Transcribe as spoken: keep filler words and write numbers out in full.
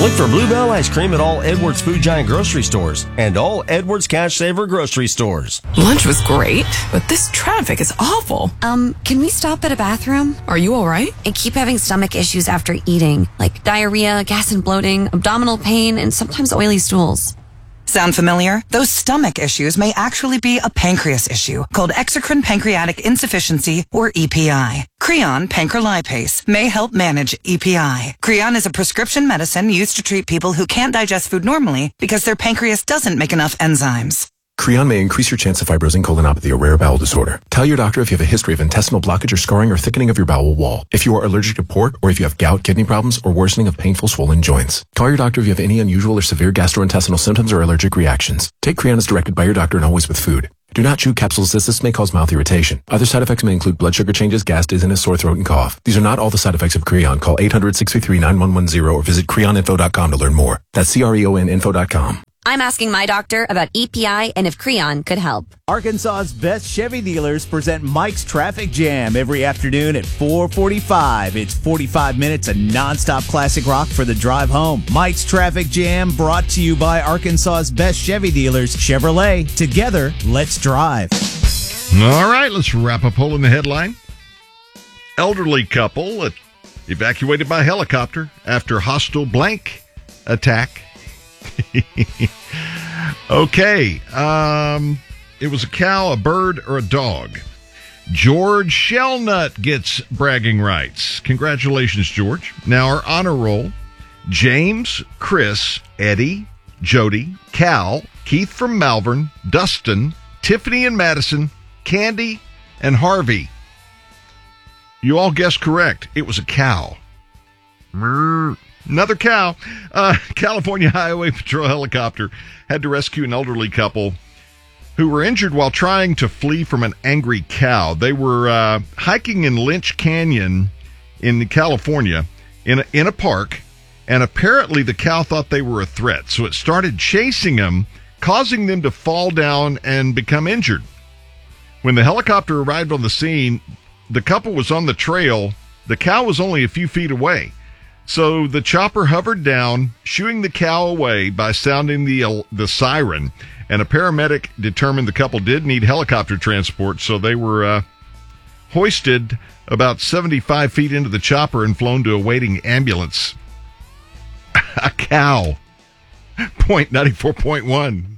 Look for Bluebell ice cream at all Edwards Food Giant grocery stores and all Edwards Cash Saver grocery stores. Lunch was great, but this traffic is awful. Um, can we stop at a bathroom? Are you all right? I keep having stomach issues after eating, like diarrhea, gas and bloating, abdominal pain, and sometimes oily stools. Sound familiar? Those stomach issues may actually be a pancreas issue called exocrine pancreatic insufficiency, or E P I. Creon pancrelipase may help manage E P I. Creon is a prescription medicine used to treat people who can't digest food normally because their pancreas doesn't make enough enzymes. Creon may increase your chance of fibrosing colonopathy, a rare bowel disorder. Tell your doctor if you have a history of intestinal blockage or scarring or thickening of your bowel wall, if you are allergic to pork, or if you have gout, kidney problems, or worsening of painful swollen joints. Call your doctor if you have any unusual or severe gastrointestinal symptoms or allergic reactions. Take Creon as directed by your doctor and always with food. Do not chew capsules as this may cause mouth irritation. Other side effects may include blood sugar changes, gas, dizziness, sore throat, and cough. These are not all the side effects of Creon. Call eight hundred, six three three, nine one one zero or visit creon info dot com to learn more. That's C R E O N info dot com. I'm asking my doctor about E P I and if Creon could help. Arkansas's best Chevy dealers present Mike's Traffic Jam every afternoon at four forty-five. It's forty-five minutes of nonstop classic rock for the drive home. Mike's Traffic Jam brought to you by Arkansas's best Chevy dealers, Chevrolet. Together, let's drive. All right, let's wrap up hole in the headline. Elderly couple evacuated by helicopter after hostile blank attack. Okay, um, it was a cow, a bird, or a dog. George Shellnut gets bragging rights. Congratulations, George. Now our honor roll: James, Chris, Eddie, Jody, Cal, Keith from Malvern, Dustin, Tiffany and Madison, Candy, and Harvey. You all guessed correct. It was a cow. Another cow. Uh, California Highway Patrol helicopter had to rescue an elderly couple who were injured while trying to flee from an angry cow. They were uh, hiking in Lynch Canyon in California in a, in a park, and apparently the cow thought they were a threat, so it started chasing them, causing them to fall down and become injured. When the helicopter arrived on the scene, the couple was on the trail. The cow was only a few feet away. So the chopper hovered down, shooing the cow away by sounding the uh, the siren, and a paramedic determined the couple did need helicopter transport, so they were uh, hoisted about seventy-five feet into the chopper and flown to a waiting ambulance. A cow. Point ninety-four point one.